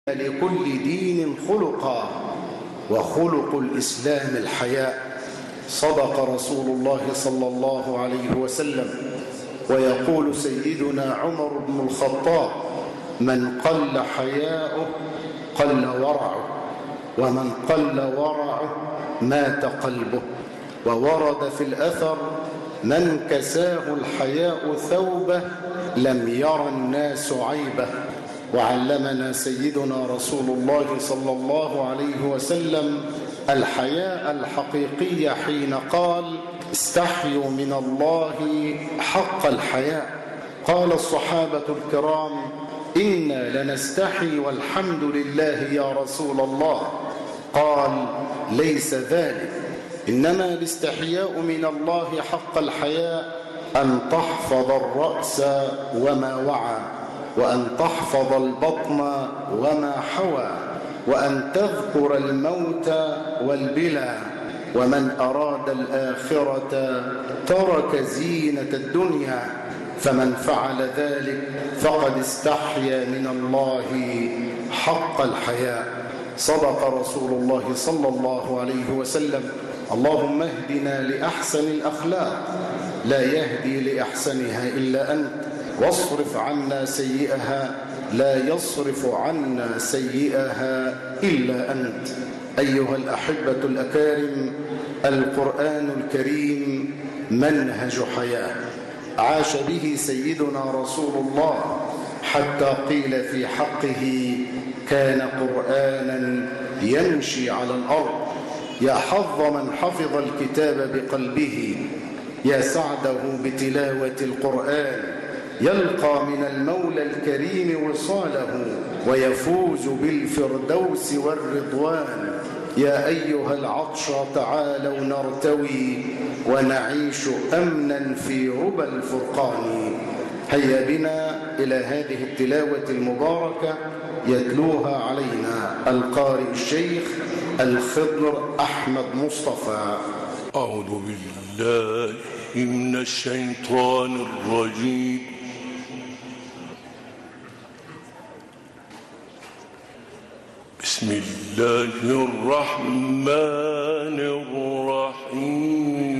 لكل دين خلقا وخلق الإسلام الحياء. صدق رسول الله صلى الله عليه وسلم. ويقول سيدنا عمر بن الخطاب: من قل حياؤه قل ورعه، ومن قل ورعه مات قلبه. وورد في الأثر: من كساه الحياء ثوبه لم ير الناس عيبه. وعلمنا سيدنا رسول الله صلى الله عليه وسلم الحياء الحقيقي حين قال: استحيوا من الله حق الحياء. قال الصحابة الكرام: إنا لنستحي والحمد لله يا رسول الله. قال: ليس ذلك، إنما الاستحياء من الله حق الحياء أن تحفظ الرأس وما وعى، وأن تحفظ البطن وما حوى، وأن تذكر الموت والبلى. ومن أراد الآخرة ترك زينة الدنيا، فمن فعل ذلك فقد استحيا من الله حق الحياء. صدق رسول الله صلى الله عليه وسلم. اللهم اهدنا لأحسن الأخلاق، لا يهدي لأحسنها إلا أنت، واصرف عنا سيئها، لا يصرف عنا سيئها إلا أنت. أيها الأحبة الأكارم، القرآن الكريم منهج حياة عاش به سيدنا رسول الله، حتى قيل في حقه: كان قرآنا يمشي على الأرض. يا حظ من حفظ الكتاب بقلبه، يا سعده بتلاوة القرآن، يلقى من المولى الكريم وصاله، ويفوز بالفردوس والرضوان. يا أيها العطش تعالوا نرتوي، ونعيش أمنا في ربى الفرقان. هيا بنا إلى هذه التلاوة المباركة يتلوها علينا القارئ الشيخ الخضر أحمد مصطفى. أعوذ بالله من الشيطان الرجيم. بسم الله الرحمن الرحيم.